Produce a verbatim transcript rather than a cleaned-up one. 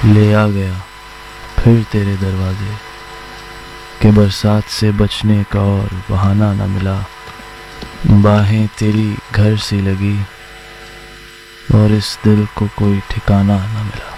ले आ गया फिर तेरे दरवाजे के बरसात से बचने का और बहाना न मिला। बाहें तेरी घर सी लगी और इस दिल को कोई ठिकाना न मिला।